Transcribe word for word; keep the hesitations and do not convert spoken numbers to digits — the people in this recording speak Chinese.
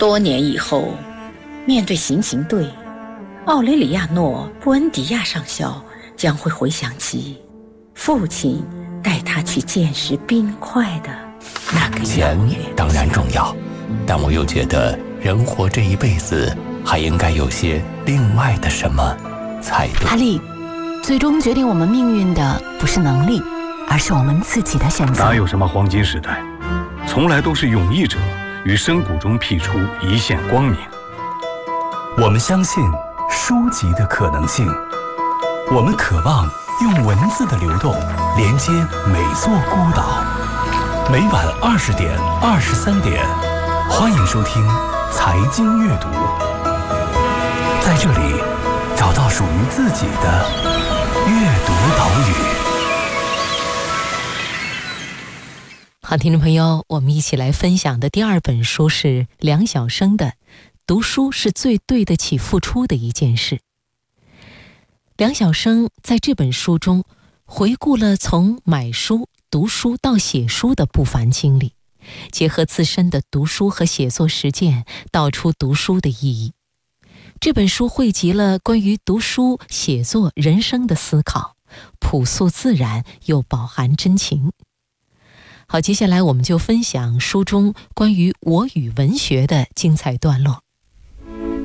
多年以后，面对行刑队，奥雷里亚诺·布恩迪亚上校将会回想起父亲带他去见识冰块的那个钱当然重要，但我又觉得人活这一辈子还应该有些另外的什么才对。 阿力，最终决定我们命运的不是能力，而是我们自己的选择。 哪有什么黄金时代，从来都是勇毅者于深谷中辟出一线光明。 我们相信书籍的可能性，我们渴望用文字的流动连接每座孤岛。每晚二十点、二十三点，欢迎收听财经阅读，在这里找到属于自己的阅读岛屿。 好，听众朋友，我们一起来分享的第二本书是梁晓声的《读书是最对得起付出的一件事》。梁晓声在这本书中回顾了从买书、读书到写书的不凡经历，结合自身的读书和写作实践，道出读书的意义。这本书汇集了关于读书、写作、人生的思考，朴素自然又饱含真情。好，接下来我们就分享书中关于我与文学的精彩段落。